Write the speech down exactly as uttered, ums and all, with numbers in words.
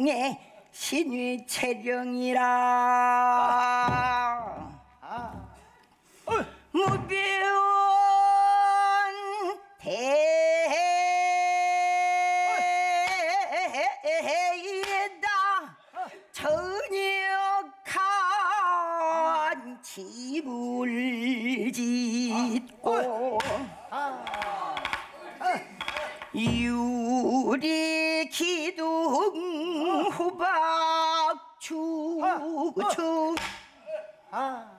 중에 신위 체령이라 아. 무비원 대에다 전역한 집을 짓고 유리 기둥 후박 추추 아.